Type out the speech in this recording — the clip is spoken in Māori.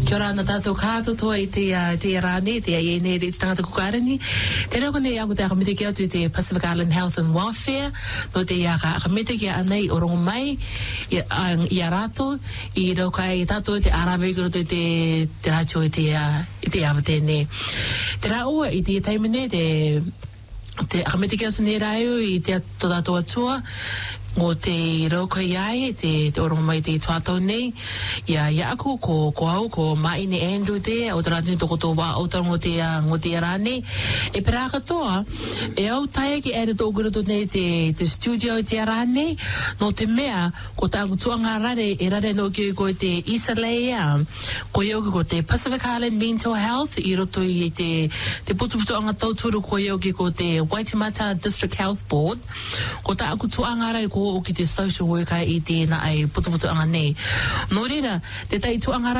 Kia ora na tātou kātotoa I te rāne, te aiene, te tangata kukarani. Tēnā kone aku te akamete ki atu te Pacific Island Health and Welfare, no te akamete ki anei o rongo mai, I a rato, I rauka I tātou te arawe kuro te rācho I te awa tēne. Te rāua I te taimene, te akamete ki atu ne rāu I te tātou atua, ngō te rauka iai, te orongo mai te tuatau nei, ia aku ko au, ko mai ne Andrew te, o te rātini toko tō wā o ngō te rāne, e pera katoa, e au taia ki ere tō kurato nei te studio I te rāne, no te mea, ko tāku tuanga rare, e rare no ki ko te Isa Leia, ko iau ko te Pacific Island Mental Health, I roto I te putu anga tauturu ko iau ko te Waitemata District Health Board, ko tāku tuanga rare ko o ki te social worker I tēnā ai putu anga nei. Nō reira, te tai tuanga